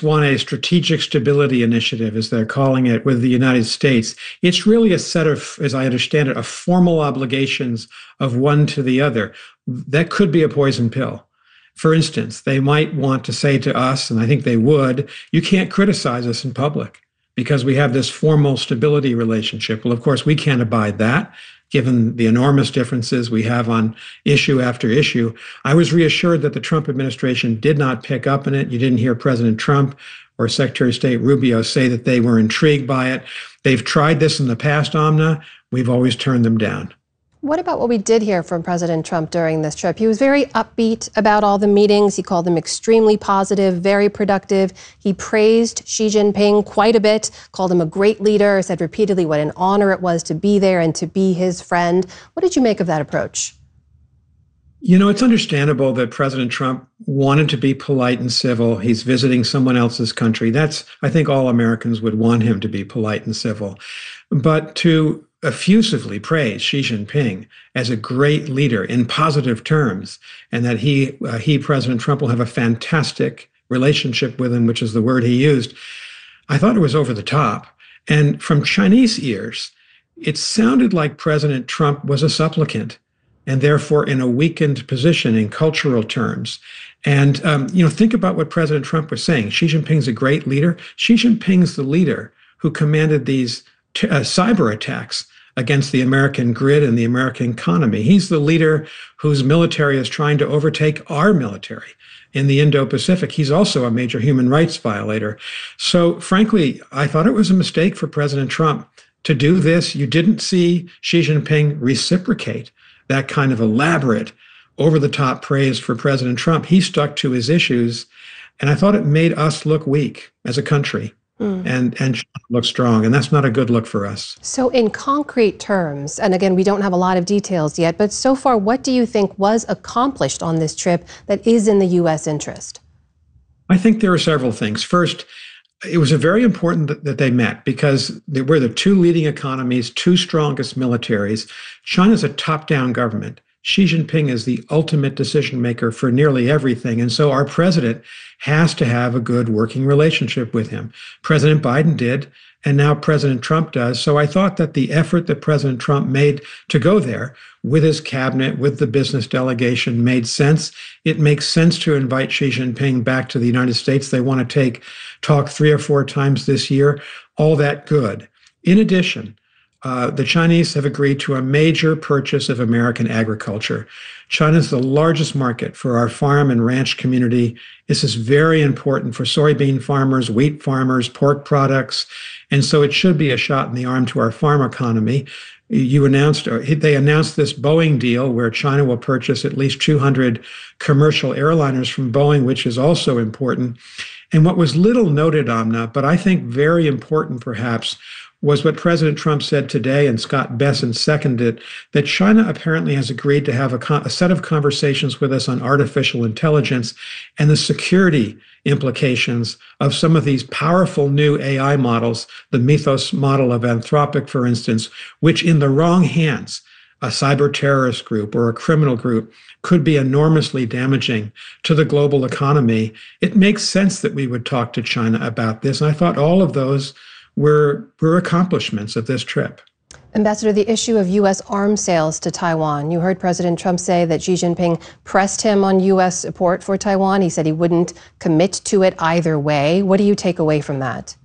want a strategic stability initiative, as they're calling it, with the United States. It's really a set of, as I understand it, of formal obligations of one to the other. That could be a poison pill. For instance, they might want to say to us, and I think they would, you can't criticize us in public because we have this formal stability relationship. Well, of course, we can't abide that, given the enormous differences we have on issue after issue. I was reassured that the Trump administration did not pick up on it. You didn't hear President Trump or Secretary of State Rubio say that they were intrigued by it. They've tried this in the past, Amna. We've always turned them down. What about what we did hear from President Trump during this trip? He was very upbeat about all the meetings. He called them extremely positive, very productive. He praised Xi Jinping quite a bit, called him a great leader, said repeatedly what an honor it was to be there and to be his friend. What did you make of that approach? You know, it's understandable that President Trump wanted to be polite and civil. He's visiting someone else's country. I think all Americans would want him to be polite and civil. But to effusively praise Xi Jinping as a great leader in positive terms, and that President Trump, will have a fantastic relationship with him, which is the word he used, I thought it was over the top. And from Chinese ears, it sounded like President Trump was a supplicant, and therefore in a weakened position in cultural terms. And, think about what President Trump was saying. Xi Jinping's a great leader. Xi Jinping's the leader who commanded these cyber attacks against the American grid and the American economy. He's the leader whose military is trying to overtake our military in the Indo-Pacific. He's also a major human rights violator. So frankly, I thought it was a mistake for President Trump to do this. You didn't see Xi Jinping reciprocate that kind of elaborate, over-the-top praise for President Trump. He stuck to his issues, and I thought it made us look weak as a country. And look strong, and that's not a good look for us. So in concrete terms, and again, we don't have a lot of details yet, but so far, what do you think was accomplished on this trip that is in the U.S. interest? I think there are several things. First, it was very important that they met because they were the two leading economies, two strongest militaries. China's a top-down government. Xi Jinping is the ultimate decision maker for nearly everything. And so our president has to have a good working relationship with him. President Biden did, and now President Trump does. So I thought that the effort that President Trump made to go there with his cabinet, with the business delegation, made sense. It makes sense to invite Xi Jinping back to the United States. They want to talk 3 or 4 times this year. All that good. In addition, the Chinese have agreed to a major purchase of American agriculture. China is the largest market for our farm and ranch community. This is very important for soybean farmers, wheat farmers, pork products. And so it should be a shot in the arm to our farm economy. They announced this Boeing deal where China will purchase at least 200 commercial airliners from Boeing, which is also important. And what was little noted, Amna, but I think very important perhaps, was what President Trump said today, and Scott Bessent seconded, that China apparently has agreed to have a set of conversations with us on artificial intelligence and the security implications of some of these powerful new AI models, the Mythos model of Anthropic, for instance, which in the wrong hands, a cyber terrorist group or a criminal group, could be enormously damaging to the global economy. It makes sense that we would talk to China about this. And I thought all of those were accomplishments of this trip. Ambassador, the issue of U.S. arms sales to Taiwan. You heard President Trump say that Xi Jinping pressed him on U.S. support for Taiwan. He said he wouldn't commit to it either way. What do you take away from that?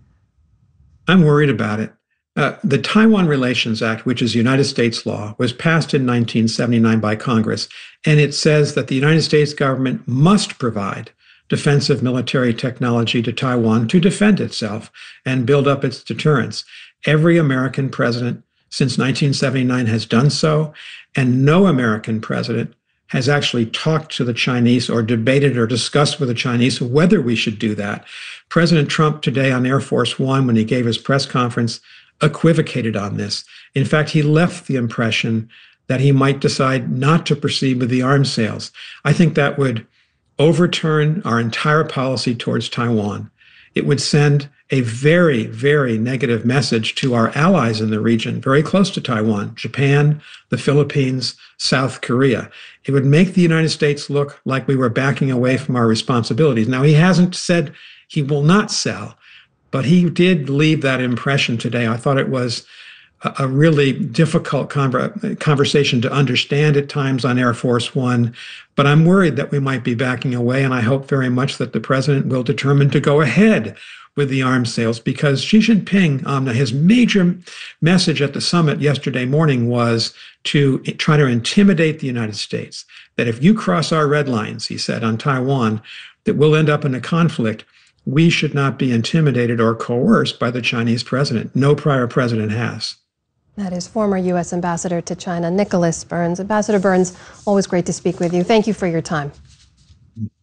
I'm worried about it. The Taiwan Relations Act, which is United States law, was passed in 1979 by Congress, and it says that the United States government must provide defensive military technology to Taiwan to defend itself and build up its deterrence. Every American president since 1979 has done so, and no American president has actually talked to the Chinese or debated or discussed with the Chinese whether we should do that. President Trump today on Air Force One, when he gave his press conference, equivocated on this. In fact, he left the impression that he might decide not to proceed with the arms sales. I think that would overturn our entire policy towards Taiwan. It would send a very, very negative message to our allies in the region, very close to Taiwan, Japan, the Philippines, South Korea. It would make the United States look like we were backing away from our responsibilities. Now, he hasn't said he will not sell. But he did leave that impression today. I thought it was a really difficult conversation to understand at times on Air Force One. But I'm worried that we might be backing away, and I hope very much that the president will determine to go ahead with the arms sales, because Xi Jinping, his major message at the summit yesterday morning was to try to intimidate the United States, that if you cross our red lines, he said, on Taiwan, that we'll end up in a conflict. We should not be intimidated or coerced by the Chinese president. No prior president has. That is former U.S. Ambassador to China, Nicholas Burns. Ambassador Burns, always great to speak with you. Thank you for your time.